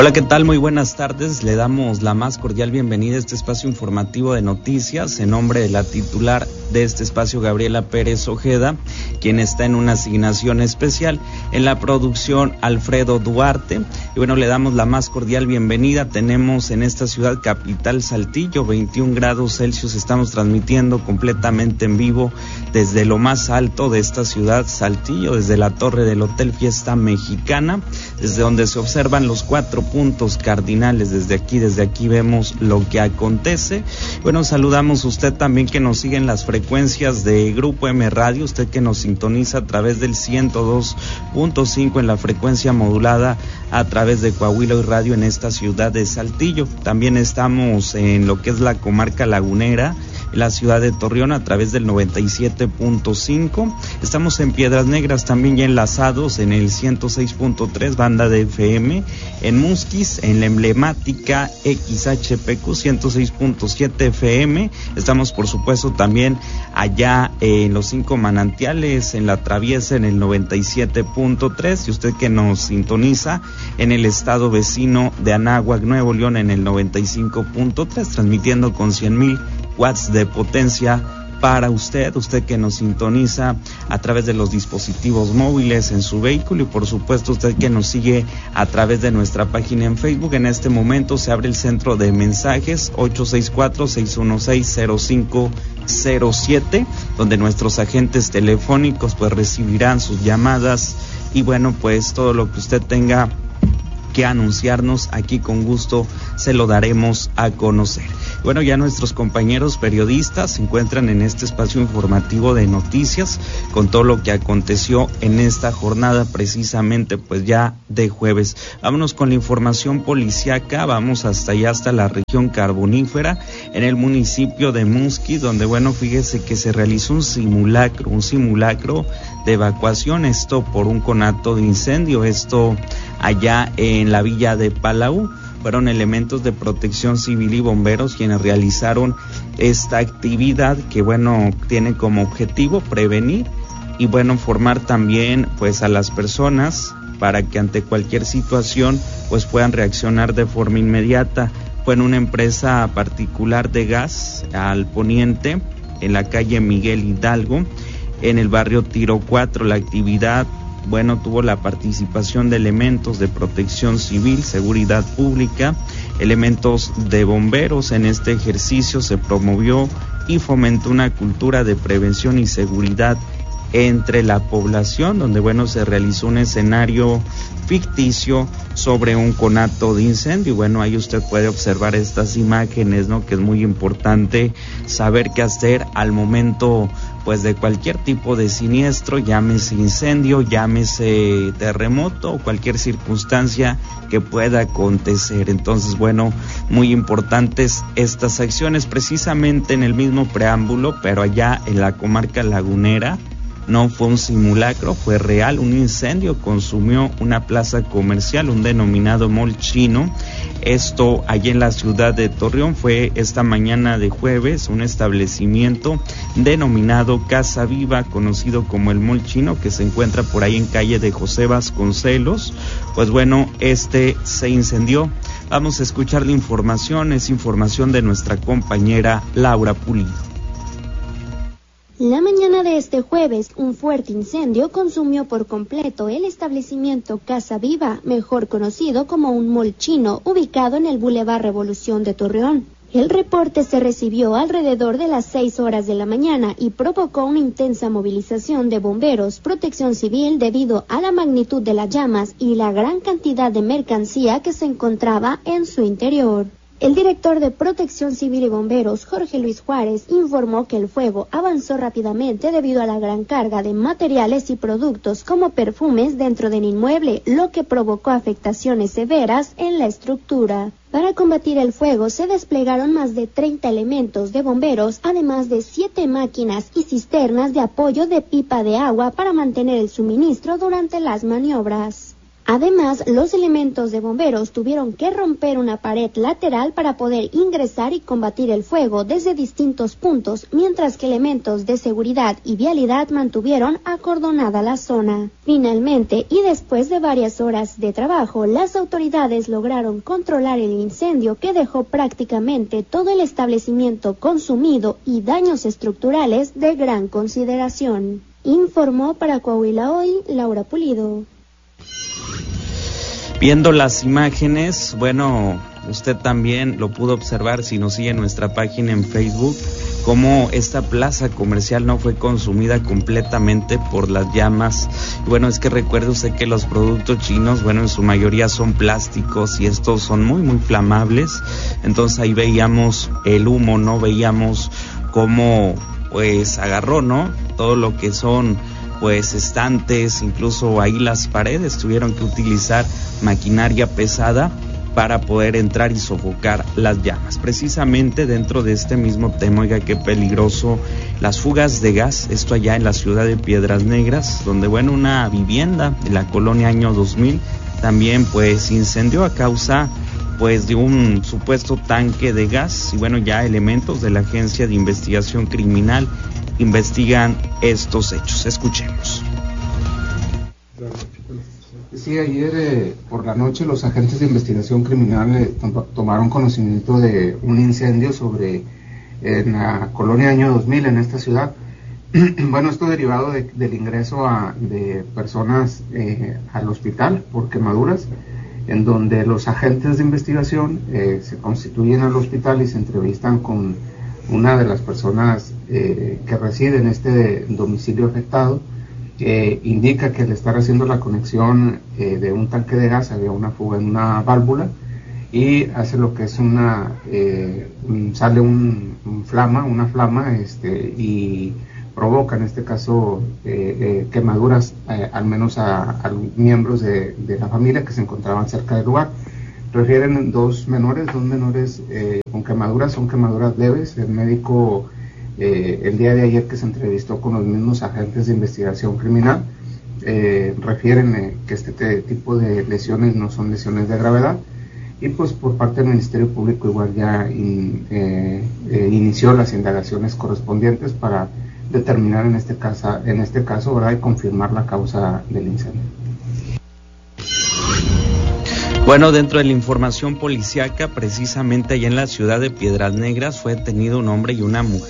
Hola, ¿qué tal? Muy buenas tardes. Le damos la más cordial bienvenida a este espacio informativo de noticias en nombre de la titular de este espacio, Gabriela Pérez Ojeda, quien está en una asignación especial. En la producción, Alfredo Duarte. Y bueno, le damos la más cordial bienvenida. Tenemos en esta ciudad capital Saltillo 21 grados Celsius. Estamos transmitiendo completamente en vivo desde lo más alto de esta ciudad, Saltillo, desde la torre del Hotel Fiesta Mexicana, desde donde se observan los 4 puntos cardinales. Desde aquí vemos lo que acontece. Bueno, saludamos a usted también que nos sigue en las frecuencias de Grupo M Radio, usted que nos sintoniza a través del 102.5 en la frecuencia modulada a través de Coahuila y Radio en esta ciudad de Saltillo. También estamos en lo que es la comarca lagunera, la ciudad de Torreón a través del 97.5. Estamos en Piedras Negras también ya enlazados en el 106.3 banda de FM, en Musquis en la emblemática XHPQ 106.7 FM. Estamos por supuesto también allá en los 5 manantiales en la Traviesa en el 97.3, y usted que nos sintoniza en el estado vecino de Anáhuac, Nuevo León en el 95.3, transmitiendo con 100,000 watts de potencia para usted que nos sintoniza a través de los dispositivos móviles en su vehículo, y por supuesto usted que nos sigue a través de nuestra página en Facebook. En este momento se abre el centro de mensajes 864-616-0507, donde nuestros agentes telefónicos pues recibirán sus llamadas y bueno, pues todo lo que usted tenga que anunciarnos, aquí con gusto se lo daremos a conocer. Bueno, ya nuestros compañeros periodistas se encuentran en este espacio informativo de noticias con todo lo que aconteció en esta jornada, precisamente pues ya de jueves. Vámonos con la información policiaca, vamos hasta allá, hasta la región carbonífera, en el municipio de Musquis, donde bueno, fíjese que se realizó un simulacro de evacuación, esto por un conato de incendio, esto allá en la villa de Palau. Fueron elementos de Protección Civil y bomberos quienes realizaron esta actividad que bueno, tiene como objetivo prevenir y bueno, formar también pues a las personas para que ante cualquier situación pues puedan reaccionar de forma inmediata. Fue en una empresa particular de gas al poniente, en la calle Miguel Hidalgo, en el barrio Tiro 4. La actividad bueno, tuvo la participación de elementos de Protección Civil, Seguridad Pública, elementos de bomberos. En este ejercicio se promovió y fomentó una cultura de prevención y seguridad entre la población, donde bueno, se realizó un escenario ficticio sobre un conato de incendio. Bueno, ahí usted puede observar estas imágenes, ¿no? Que es muy importante saber qué hacer al momento pues de cualquier tipo de siniestro, llámese incendio, llámese terremoto o cualquier circunstancia que pueda acontecer. Entonces, bueno, muy importantes estas acciones, precisamente en el mismo preámbulo, pero allá en la comarca lagunera. No fue un simulacro, fue real. Un incendio consumió una plaza comercial, un denominado mall chino. Esto allí en la ciudad de Torreón. Fue esta mañana de jueves un establecimiento denominado Casa Viva, conocido como el mall chino, que se encuentra por ahí en calle de José Vasconcelos. Pues bueno, este se incendió. Vamos a escuchar la información, es información de nuestra compañera Laura Pulido. La mañana de este jueves, un fuerte incendio consumió por completo el establecimiento Casa Viva, mejor conocido como un mall chino, ubicado en el Boulevard Revolución de Torreón. El reporte se recibió alrededor de las 6 horas de la mañana y provocó una intensa movilización de bomberos, Protección Civil, debido a la magnitud de las llamas y la gran cantidad de mercancía que se encontraba en su interior. El director de Protección Civil y Bomberos, Jorge Luis Juárez, informó que el fuego avanzó rápidamente debido a la gran carga de materiales y productos como perfumes dentro del inmueble, lo que provocó afectaciones severas en la estructura. Para combatir el fuego se desplegaron más de 30 elementos de bomberos, además de 7 máquinas y cisternas de apoyo de pipa de agua para mantener el suministro durante las maniobras. Además, los elementos de bomberos tuvieron que romper una pared lateral para poder ingresar y combatir el fuego desde distintos puntos, mientras que elementos de seguridad y vialidad mantuvieron acordonada la zona. Finalmente, y después de varias horas de trabajo, las autoridades lograron controlar el incendio que dejó prácticamente todo el establecimiento consumido y daños estructurales de gran consideración. Informó para Coahuila Hoy, Laura Pulido. Viendo las imágenes, bueno, usted también lo pudo observar si nos sigue en nuestra página en Facebook, cómo esta plaza comercial no fue consumida completamente por las llamas. Bueno, es que recuerde usted que los productos chinos, bueno, en su mayoría son plásticos y estos son muy, muy flamables. Entonces ahí veíamos el humo, ¿no? Veíamos cómo, pues, agarró, ¿no? Todo lo que son, pues, estantes, incluso ahí las paredes, tuvieron que utilizar maquinaria pesada para poder entrar y sofocar las llamas. Precisamente dentro de este mismo tema, oiga, qué peligroso, las fugas de gas, esto allá en la ciudad de Piedras Negras, donde, bueno, una vivienda de la colonia Año 2000 también, pues, incendió a causa, pues, de un supuesto tanque de gas. Y bueno, ya elementos de la Agencia de Investigación Criminal investigan estos hechos. Escuchemos. Sí, ayer por la noche los agentes de investigación criminal tomaron conocimiento de un incendio en la colonia Año 2000 en esta ciudad. Bueno, esto derivado del ingreso de personas al hospital por quemaduras, en donde los agentes de investigación se constituyen al hospital y se entrevistan con una de las personas que reside en este domicilio afectado. Indica que al estar haciendo la conexión de un tanque de gas había una fuga en una válvula y hace lo que es sale una flama y provoca en este caso quemaduras al menos a miembros de la familia que se encontraban cerca del lugar. Refieren dos menores con quemaduras, son quemaduras leves. El médico el día de ayer que se entrevistó con los mismos agentes de investigación criminal refieren que este tipo de lesiones no son lesiones de gravedad y pues por parte del Ministerio Público igual ya inició las indagaciones correspondientes para determinar en este caso, ¿verdad?, y confirmar la causa del incendio. Bueno, dentro de la información policíaca, precisamente allá en la ciudad de Piedras Negras fue detenido un hombre y una mujer